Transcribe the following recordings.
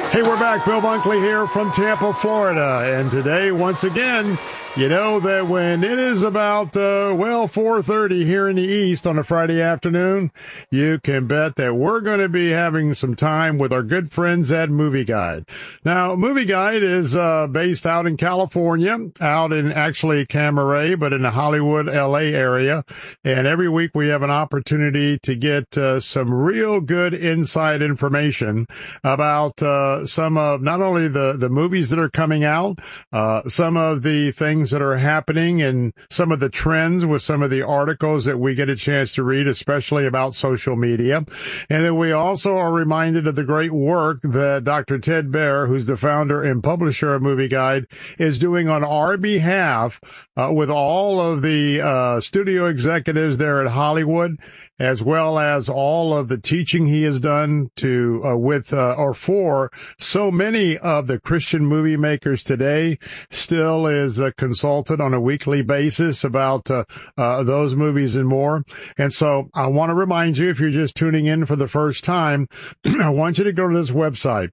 Hey, we're back. Bill Bunkley here from Tampa, Florida. And today, once again, you know that when it is about, 4:30 here in the East on a Friday afternoon, you can bet that we're going to be having some time with our good friends at Movie Guide. Now, Movie Guide is based out in California, out in actually Camaret, but in the Hollywood, L.A. area. And every week we have an opportunity to get some real good inside information about some of not only the movies that are coming out, some of the things that are happening and some of the trends with some of the articles that we get a chance to read, especially about social media. And then we also are reminded of the great work that Dr. Ted Baehr, who's the founder and publisher of Movie Guide, is doing on our behalf with all of the studio executives there at Hollywood, as well as all of the teaching he has done for so many of the Christian movie makers today. Still is a consultant on a weekly basis about those movies and more. And so I want to remind you, if you're just tuning in for the first time, I want you to go to this website,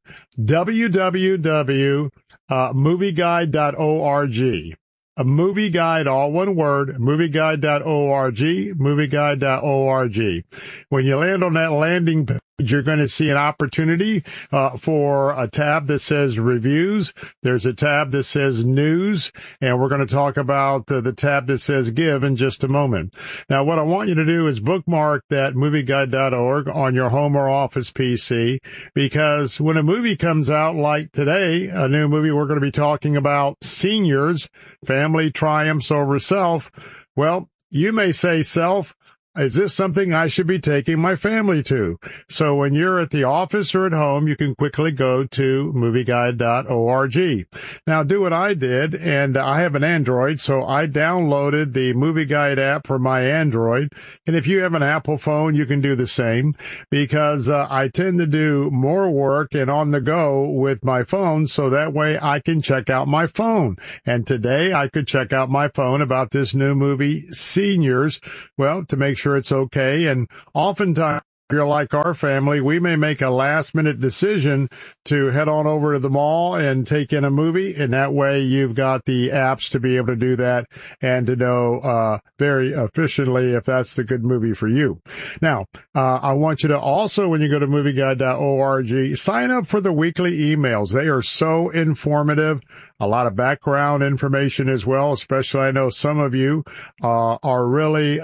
www.movieguide.org. A Movie Guide, all one word, movieguide.org, movieguide.org. When you land on that landing page, you're going to see an opportunity for a tab that says reviews. There's a tab that says news, and we're going to talk about the tab that says give in just a moment. Now, what I want you to do is bookmark that movieguide.org on your home or office PC, because when a movie comes out like today, a new movie, we're going to be talking about Seniors, Family Triumphs Over Self. Well, you may say, self, is this something I should be taking my family to? So when you're at the office or at home, you can quickly go to movieguide.org. Now do what I did, and I have an Android, so I downloaded the Movie Guide app for my Android. And if you have an Apple phone, you can do the same, because I tend to do more work and on the go with my phone, so that way I can check out my phone. And today I could check out my phone about this new movie, Seniors, well, to make sure it's okay. And oftentimes, if you're like our family, we may make a last-minute decision to head on over to the mall and take in a movie, and that way you've got the apps to be able to do that and to know very efficiently if that's the good movie for you. Now, I want you to also, when you go to movieguide.org, sign up for the weekly emails. They are so informative. A lot of background information as well, especially I know some of you are really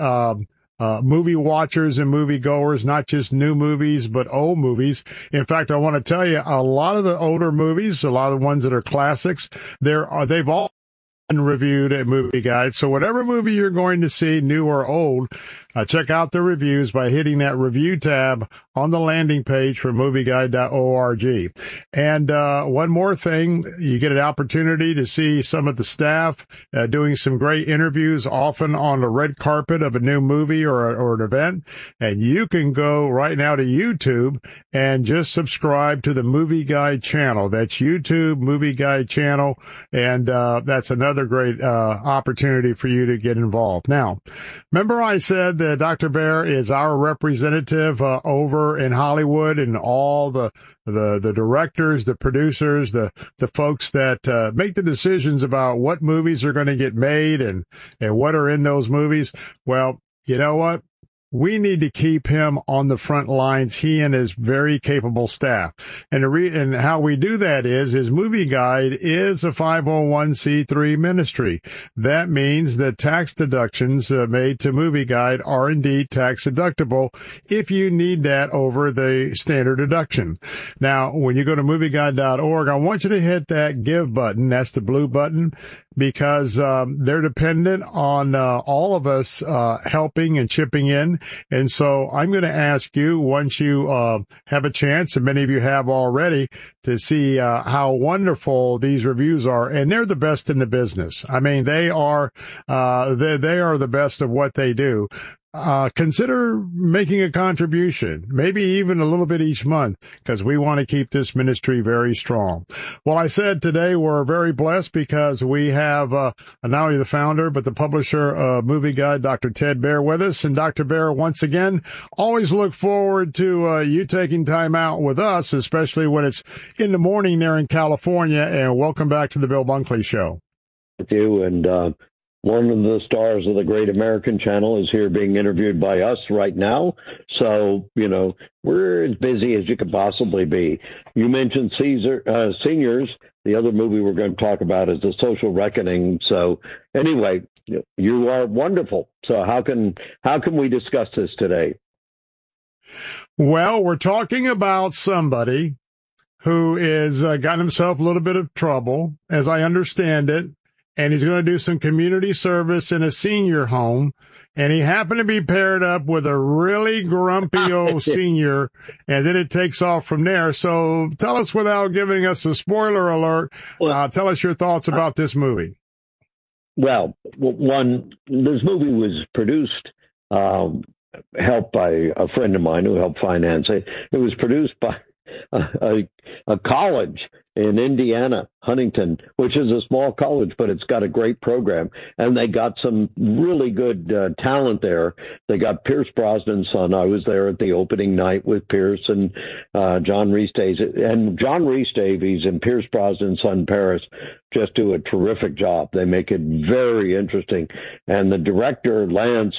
movie watchers and movie goers, not just new movies, but old movies. In fact, I want to tell you, a lot of the older movies, a lot of the ones that are classics, they've all been reviewed at Movie Guide. So whatever movie you're going to see, new or old, check out the reviews by hitting that review tab on the landing page for movieguide.org. And one more thing, you get an opportunity to see some of the staff doing some great interviews, often on the red carpet of a new movie or an event. And you can go right now to YouTube and just subscribe to the Movie Guide channel. That's YouTube Movie Guide channel. And that's another great opportunity for you to get involved. Now, remember I said that Dr. Baehr is our representative over in Hollywood, and all the directors, the producers, the folks that make the decisions about what movies are going to get made and what are in those movies. Well, you know what? We need to keep him on the front lines, he and his very capable staff. And how we do that is his Movie Guide is a 501c3 ministry. That means that tax deductions made to Movie Guide are indeed tax deductible if you need that over the standard deduction. Now, when you go to movieguide.org, I want you to hit that give button. That's the blue button, because they're dependent on all of us helping and chipping in. And so I'm going to ask you, once you have a chance, and many of you have already, to see how wonderful these reviews are. And they're the best in the business. I mean, they are the best of what they do. consider making a contribution, maybe even a little bit each month, because we want to keep this ministry very strong. Well, I said today we're very blessed because we have not only the founder, but the publisher of Movie Guide, Dr. Ted Baehr, with us. And Dr. Baehr, once again, always look forward to you taking time out with us, especially when it's in the morning there in California. And welcome back to the Bill Bunkley Show. With you, and one of the stars of the Great American Channel is here being interviewed by us right now. So, we're as busy as you could possibly be. You mentioned Seniors. The other movie we're going to talk about is The Social Reckoning. So anyway, you are wonderful. So how can we discuss this today? Well, we're talking about somebody who is got himself a little bit of trouble, as I understand it. And he's going to do some community service in a senior home. And he happened to be paired up with a really grumpy old senior, and then it takes off from there. So tell us, without giving us a spoiler alert, tell us your thoughts about this movie. Well, this movie was produced, helped by a friend of mine who helped finance it. It was produced by a college in Indiana, Huntington, which is a small college, but it's got a great program. And they got some really good talent there. They got Pierce Brosnan's son. I was there at the opening night with Pierce and John Rhys-Davies. And John Rhys-Davies and Pierce Brosnan's son, Paris, just do a terrific job. They make it very interesting. And the director, Lance,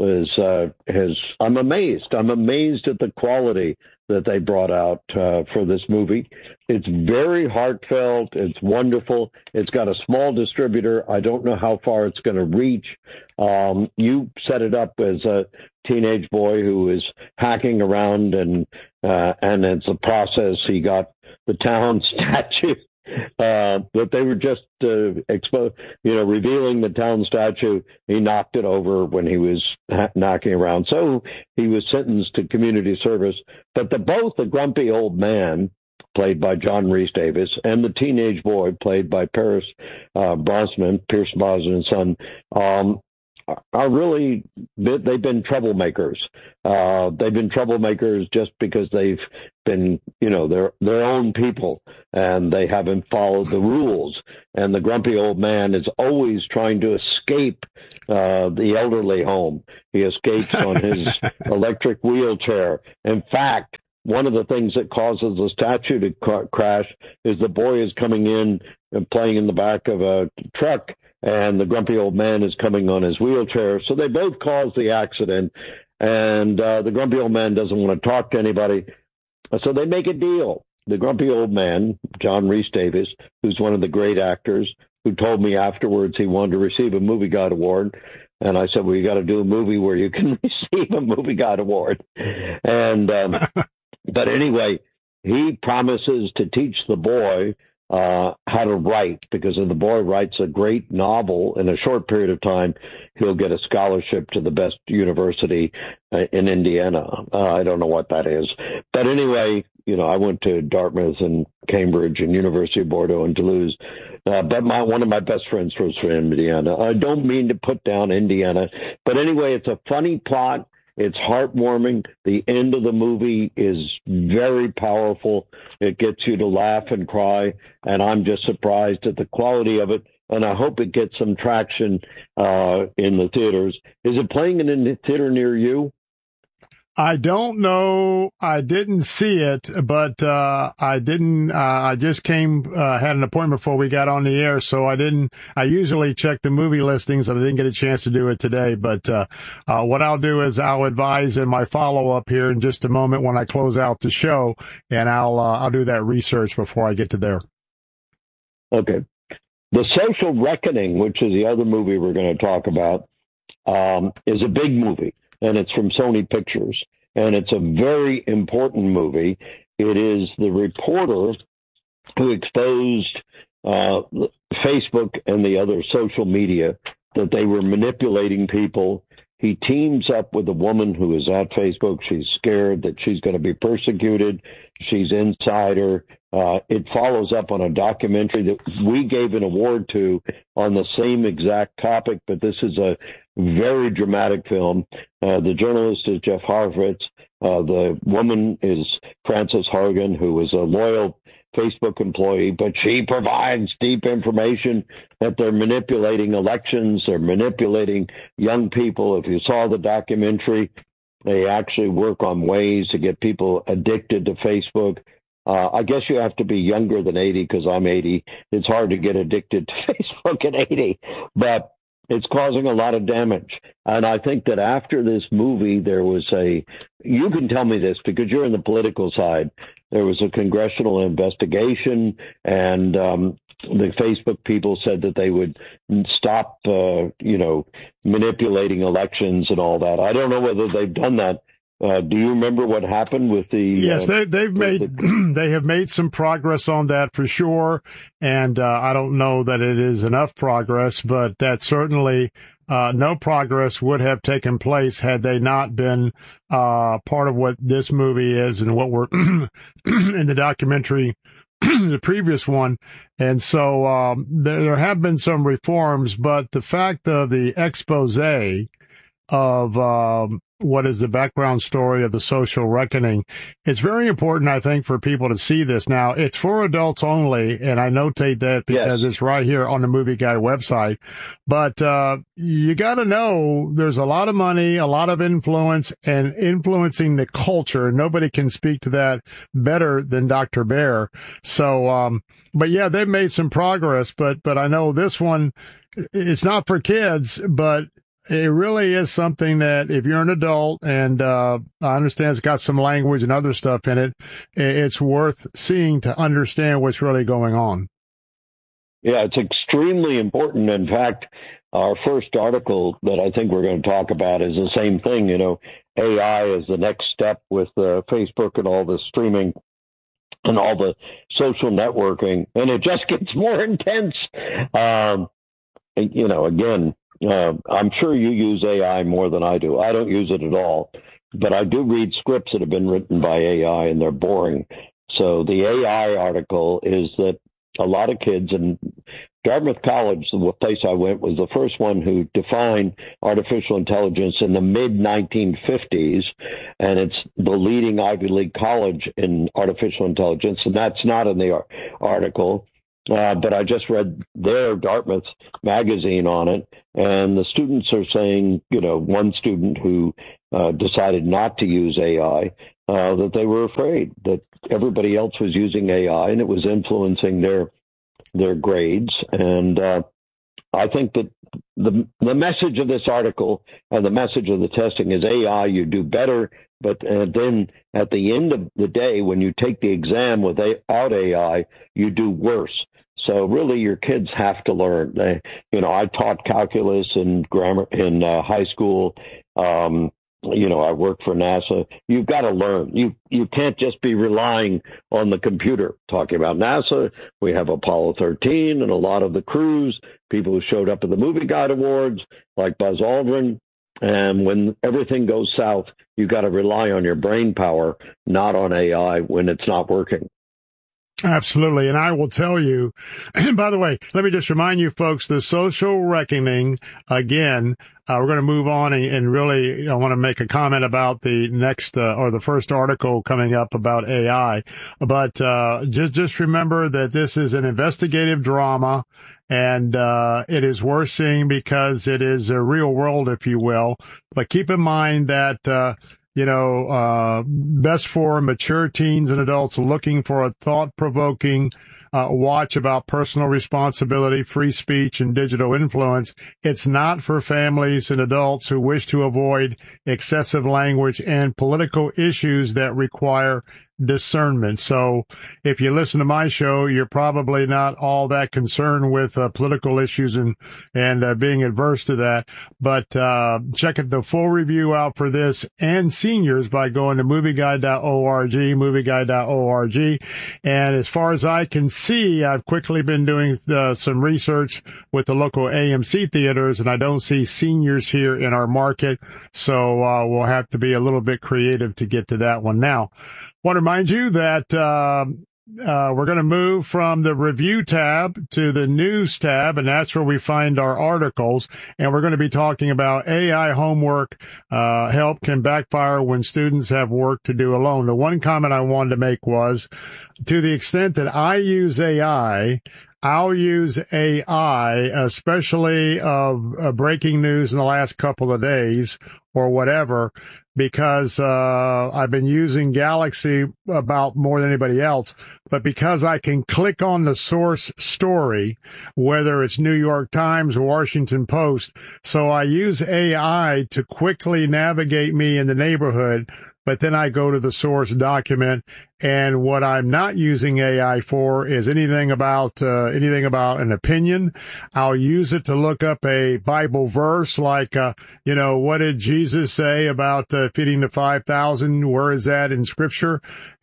I'm amazed. I'm amazed at the quality that they brought out for this movie. It's very heartfelt. It's wonderful. It's got a small distributor. I don't know how far it's going to reach. You set it up as a teenage boy who is hacking around, and it's a process. He got the town statue. But they were just revealing the town statue. He knocked it over when he was knocking around. So he was sentenced to community service. But both the grumpy old man, played by John Rhys-Davies, and the teenage boy, played by Pierce Brosnan's son, are really, they've been troublemakers. They've been troublemakers just because they've been, their own people, and they haven't followed the rules. And the grumpy old man is always trying to escape the elderly home. He escapes on his electric wheelchair. In fact, one of the things that causes the statue to crash is the boy is coming in and playing in the back of a truck, and the grumpy old man is coming on his wheelchair. So they both cause the accident, and the grumpy old man doesn't want to talk to anybody. So they make a deal. The grumpy old man, John Rhys-Davies, who's one of the great actors, who told me afterwards he wanted to receive a Movie Guide Award. And I said, well, you got to do a movie where you can receive a Movie Guide Award. And but anyway, he promises to teach the boy how to write, because if the boy writes a great novel in a short period of time, he'll get a scholarship to the best university in Indiana. I don't know what that is. But anyway, I went to Dartmouth and Cambridge and University of Bordeaux and Toulouse. But one of my best friends was from Indiana. I don't mean to put down Indiana. But anyway, it's a funny plot. It's heartwarming. The end of the movie is very powerful. It gets you to laugh and cry, and I'm just surprised at the quality of it, and I hope it gets some traction in the theaters. Is it playing in a theater near you? I don't know. I didn't see it, but I just had an appointment before we got on the air, so I usually check the movie listings, and I didn't get a chance to do it today. But what I'll do is I'll advise in my follow-up here in just a moment when I close out the show, and I'll do that research before I get to there. Okay. The Social Reckoning, which is the other movie we're going to talk about, is a big movie. And it's from Sony Pictures, and it's a very important movie. It is the reporter who exposed Facebook and the other social media that they were manipulating people. He teams up with a woman who is at Facebook. She's scared that she's going to be persecuted. She's inside her. It follows up on a documentary that we gave an award to on the same exact topic, but this is a very dramatic film. The journalist is Jeff Harfitz. The woman is Frances Horgan, who was a loyal Facebook employee, but she provides deep information that they're manipulating elections, they're manipulating young people. If you saw the documentary, they actually work on ways to get people addicted to Facebook. I guess you have to be younger than 80 because I'm 80. It's hard to get addicted to Facebook at 80, but it's causing a lot of damage. And I think that after this movie, there was you can tell me this because you're in the political side. There was a congressional investigation, and the Facebook people said that they would stop, manipulating elections and all that. I don't know whether they've done that. Do you remember what happened with the? Yes, they have made some progress on that for sure, and I don't know that it is enough progress, but that certainly no progress would have taken place had they not been part of what this movie is and what we're in the documentary, the previous one. And so there have been some reforms, but the fact of the expose of what is the background story of the social reckoning. It's very important, I think, for people to see this. Now, it's for adults only, and I notate that because It's right here on the Movie Guide website. But you got to know there's a lot of money, a lot of influence, and influencing the culture. Nobody can speak to that better than Dr. Bär. So, but yeah, they've made some progress, but I know this one, it's not for kids, but it really is something that if you're an adult, and I understand it's got some language and other stuff in it, it's worth seeing to understand what's really going on. Yeah, it's extremely important. In fact, our first article that I think we're going to talk about is the same thing. AI is the next step with Facebook and all the streaming and all the social networking, and it just gets more intense. Again, I'm sure you use AI more than I do. I don't use it at all, but I do read scripts that have been written by AI, and they're boring. So the AI article is that a lot of kids, and Dartmouth College, the place I went, was the first one who defined artificial intelligence in the mid-1950s, and it's the leading Ivy League college in artificial intelligence, and that's not in the article. But I just read their Dartmouth magazine on it, and the students are saying, one student who decided not to use AI, that they were afraid that everybody else was using AI and it was influencing their grades. And I think that the message of this article and the message of the testing is AI, you do better. But then at the end of the day, when you take the exam without AI, you do worse. So really, your kids have to learn. I taught calculus and grammar in high school. I work for NASA. You've got to learn. You can't just be relying on the computer. Talking about NASA, we have Apollo 13 and a lot of the crews, people who showed up at the Movie Guide Awards, like Buzz Aldrin. And when everything goes south, you got to rely on your brain power, not on AI when it's not working. Absolutely. And I will tell you, by the way, let me just remind you folks, the social reckoning, again, we're going to move on and really I want to make a comment about the next or the first article coming up about AI. But just remember that this is an investigative drama, and it is worth seeing because it is a real world, if you will. But keep in mind that best for mature teens and adults looking for a thought-provoking watch about personal responsibility, free speech, and digital influence. It's not for families and adults who wish to avoid excessive language and political issues that require discernment. So if you listen to my show, you're probably not all that concerned with political issues and being adverse to that. But check the full review out for this and seniors by going to movieguide.org, movieguide.org. And as far as I can see, I've quickly been doing some research with the local AMC theaters, and I don't see seniors here in our market. So we'll have to be a little bit creative to get to that one. Now, I want to remind you that we're going to move from the review tab to the news tab, and that's where we find our articles. And we're going to be talking about AI homework help can backfire when students have work to do alone. The one comment I wanted to make was, to the extent that I use AI, I'll use AI, especially of breaking news in the last couple of days or whatever, because I've been using Galaxy about more than anybody else. But because I can click on the source story, whether it's New York Times or Washington Post, so I use AI to quickly navigate me in the neighborhood, but then I go to the source document. And what I'm not using AI for is anything about an opinion. I'll use it to look up a Bible verse, like, what did Jesus say about feeding the 5,000? Where is that in Scripture?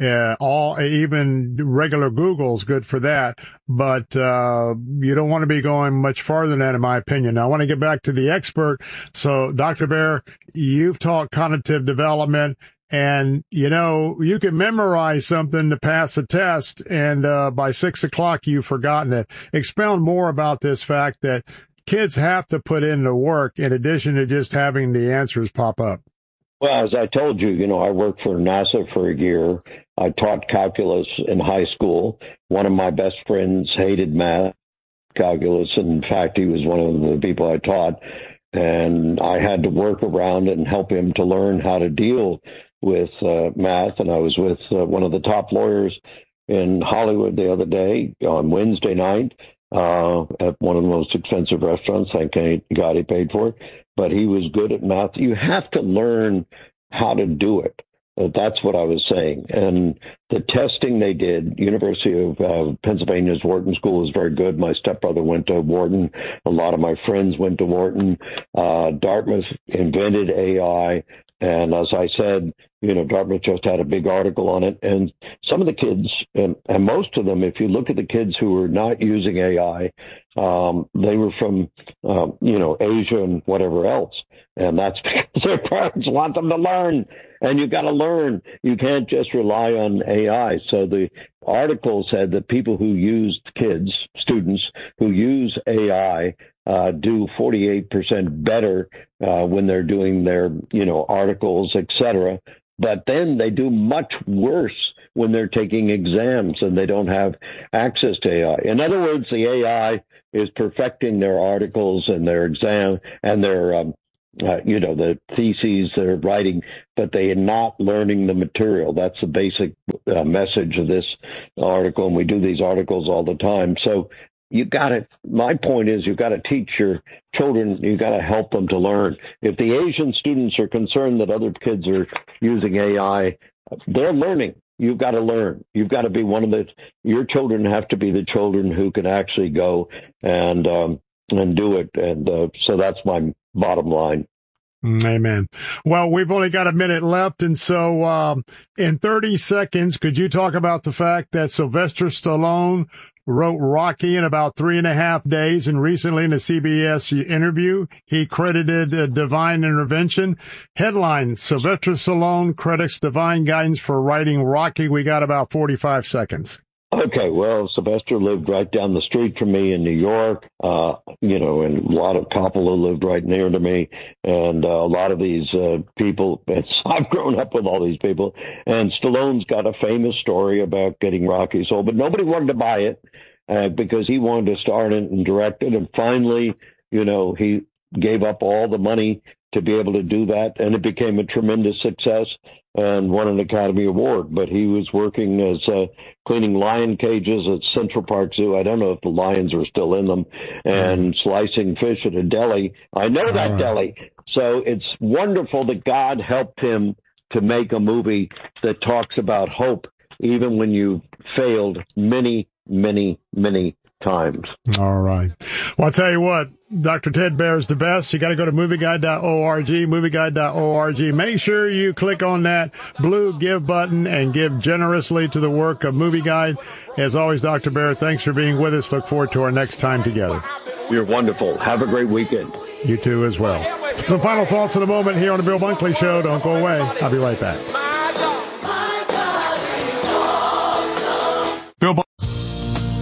Even regular Google's good for that. But you don't want to be going much farther than that, in my opinion. Now, I want to get back to the expert. So, Dr. Bear, you've taught cognitive development. And, you can memorize something to pass a test, and by 6 o'clock, you've forgotten it. Expound more about this fact that kids have to put in the work in addition to just having the answers pop up. Well, as I told you, I worked for NASA for a year. I taught calculus in high school. One of my best friends hated math, calculus. In fact, he was one of the people I taught. And I had to work around and help him to learn how to deal with math. And I was with one of the top lawyers in Hollywood the other day on Wednesday night at one of the most expensive restaurants. Thank God he paid for it. But he was good at math. You have to learn how to do it. That's what I was saying. And the testing they did, University of Pennsylvania's Wharton School was very good. My stepbrother went to Wharton. A lot of my friends went to Wharton. Dartmouth invented AI. And as I said, Dartmouth just had a big article on it. And some of the kids, and most of them, if you look at the kids who were not using AI, they were from, Asia and whatever else. And that's because their parents want them to learn. And you've got to learn. You can't just rely on AI. So the article said that people who used students who use AI, do 48% better when they're doing their, articles, etc. But then they do much worse when they're taking exams and they don't have access to AI. In other words, the AI is perfecting their articles and their exam and their the theses they're writing, but they are not learning the material. That's the basic message of this article, and we do these articles all the time. So my point is you've got to teach your children, you've got to help them to learn. If the Asian students are concerned that other kids are using AI, they're learning. You've got to learn. You've got to be your children have to be the children who can actually go and do it. And so that's my bottom line. Amen. Well, we've only got a minute left. And so in 30 seconds, could you talk about the fact that Sylvester Stallone wrote Rocky in about 3.5 days, and recently in a CBS interview, he credited divine intervention. Headline, Sylvester Stallone credits divine guidance for writing Rocky. We got about 45 seconds. Okay, well, Sylvester lived right down the street from me in New York, and a lot of Coppola lived right near to me, and a lot of these people, I've grown up with all these people, and Stallone's got a famous story about getting Rocky sold, but nobody wanted to buy it because he wanted to star in it and direct it, and finally, he gave up all the money to be able to do that, and it became a tremendous success and won an Academy Award. But he was working as cleaning lion cages at Central Park Zoo. I don't know if the lions are still in them, and slicing fish at a deli. I know that deli. So it's wonderful that God helped him to make a movie that talks about hope, even when you failed many, many, many times. All right. Well, I'll tell you what, Dr. Ted Baehr is the best. You got to go to movieguide.org, movieguide.org. Make sure you click on that blue give button and give generously to the work of Movie Guide. As always, Dr. Baehr, thanks for being with us. Look forward to our next time together. You're wonderful. Have a great weekend. You too as well. Some final thoughts in a moment here on the Bill Bunkley Show. Don't go away. I'll be right back.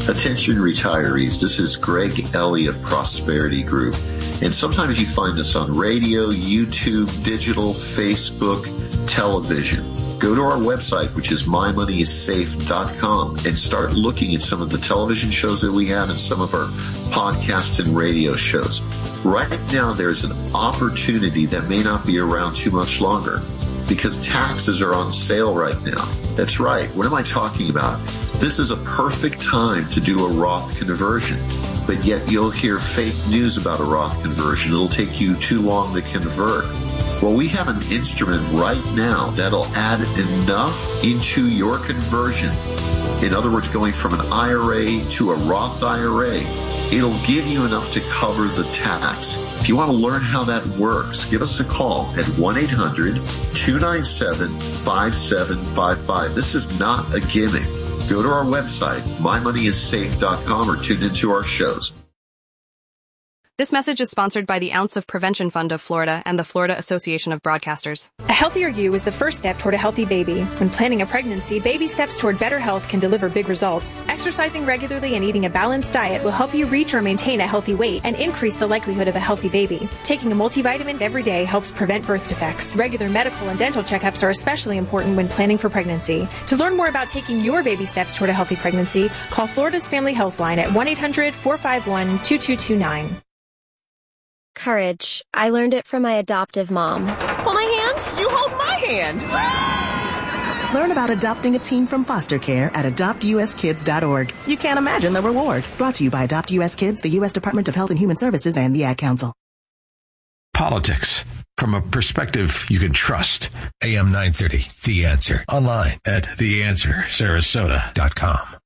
Attention retirees, this is Greg Ellie of Prosperity Group. And sometimes you find us on radio, YouTube, digital, Facebook, television. Go to our website, which is mymoneyissafe.com, and start looking at some of the television shows that we have and some of our podcast and radio shows. Right now, there's an opportunity that may not be around too much longer because taxes are on sale right now. That's right. What am I talking about? This is a perfect time to do a Roth conversion, but yet you'll hear fake news about a Roth conversion. It'll take you too long to convert. Well, we have an instrument right now that'll add enough into your conversion. In other words, going from an IRA to a Roth IRA, it'll give you enough to cover the tax. If you want to learn how that works, give us a call at 1-800-297-5755. This is not a gimmick. Go to our website, mymoneyissafe.com, or tune into our shows. This message is sponsored by the Ounce of Prevention Fund of Florida and the Florida Association of Broadcasters. A healthier you is the first step toward a healthy baby. When planning a pregnancy, baby steps toward better health can deliver big results. Exercising regularly and eating a balanced diet will help you reach or maintain a healthy weight and increase the likelihood of a healthy baby. Taking a multivitamin every day helps prevent birth defects. Regular medical and dental checkups are especially important when planning for pregnancy. To learn more about taking your baby steps toward a healthy pregnancy, call Florida's Family Health Line at 1-800-451-2229. Courage. I learned it from my adoptive mom. Hold my hand. You hold my hand. Learn about adopting a teen from foster care at adoptuskids.org. You can't imagine the reward. Brought to you by Adopt US Kids, the U.S. Department of Health and Human Services, and the Ad Council. Politics from a perspective you can trust. AM 930, The Answer. Online at theanswersarasota.com.